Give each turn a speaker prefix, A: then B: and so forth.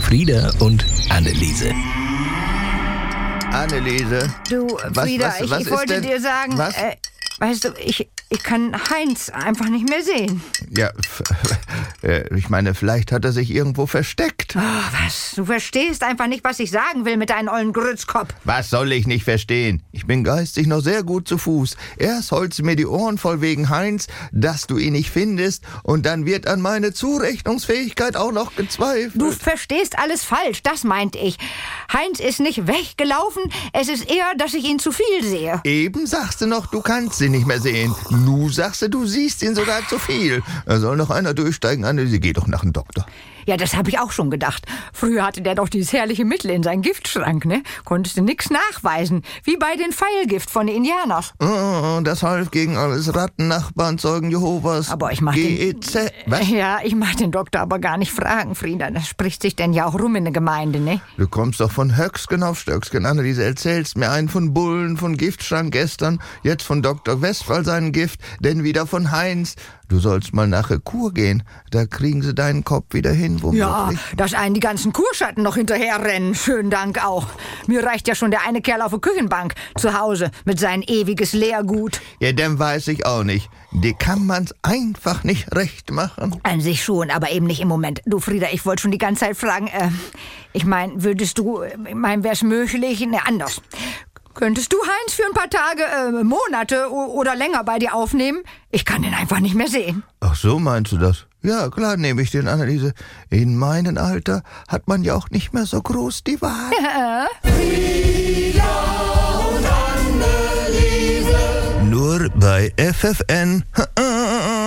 A: Frieda und Anneliese.
B: Anneliese.
C: Du, Frieda,
B: was
C: ich wollte
B: ist denn?
C: dir sagen,
B: Was?
C: weißt du, ich kann Heinz einfach nicht mehr sehen.
B: Ja, ich meine, vielleicht hat er sich irgendwo versteckt.
C: Oh, was? Du verstehst einfach nicht, was ich sagen will mit deinem ollen Grützkopf.
B: Was soll ich nicht verstehen? Ich bin geistig noch sehr gut zu Fuß. Erst holst du mir die Ohren voll wegen Heinz, dass du ihn nicht findest, und dann wird an meine Zurechnungsfähigkeit auch noch gezweifelt.
C: Du verstehst alles falsch, das meinte ich. Heinz ist nicht weggelaufen, es ist eher, dass ich ihn zu viel sehe.
B: Eben sagst du noch, du kannst ihn nicht mehr sehen. Nu sagst du siehst ihn sogar zu viel. Da soll noch einer durchsteigen, Anneliese, geh doch nach dem Doktor.
C: Ja, das habe ich auch schon gedacht. Früher hatte der doch dieses herrliche Mittel in seinem Giftschrank, ne? Konntest du nix nachweisen. Wie bei den Pfeilgift von den Indianern.
B: Oh, das half gegen alles. Ratten, Nachbarn, Zeugen Jehovas.
C: Aber ich mach
B: GEZ. Was?
C: Ja, ich mag den Doktor aber gar nicht fragen, Frieda. Das spricht sich denn ja auch rum in der Gemeinde, ne?
B: Du kommst doch von Höcksken auf Stöcksken, Anneliese. Erzählst mir einen von Bullen, von Giftschrank gestern, jetzt von Dr. Westphal sein Gift, denn wieder von Heinz. Du sollst mal nach der Kur gehen. Da kriegen sie deinen Kopf wieder hin, womöglich.
C: Ja, dass einen die ganzen Kurschatten noch hinterherrennen. Schönen Dank auch. Mir reicht ja schon der eine Kerl auf der Küchenbank zu Hause mit seinem ewiges Leergut.
B: Ja, dann weiß ich auch nicht. Die kann man's einfach nicht recht machen.
C: An sich schon, aber eben nicht im Moment. Du, Frieda, ich wollte schon die ganze Zeit fragen, wär's möglich? Ne, anders. Könntest du Heinz für ein paar Tage, Monate oder länger bei dir aufnehmen? Ich kann ihn einfach nicht mehr sehen.
B: Ach so, meinst du das? Ja, klar nehme ich den, Anneliese. In meinem Alter hat man ja auch nicht mehr so groß die Wahl.
D: Frieda und Anneliese.
B: Nur bei FFN.